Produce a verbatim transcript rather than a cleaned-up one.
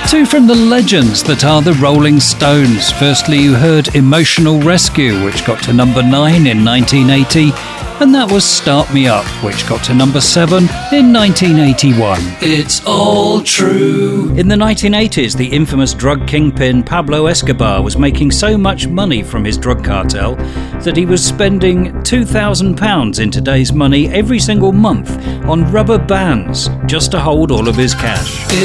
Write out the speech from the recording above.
Two from the legends that are the Rolling Stones. Firstly, you heard Emotional Rescue, which got to number nine in nineteen eighty, and that was Start Me Up, which got to number seven in nineteen eighty-one. It's all true. In the nineteen eighties, the infamous drug kingpin Pablo Escobar was making so much money from his drug cartel that he was spending two thousand pounds in today's money every single month on rubber bands just to hold all of his cash.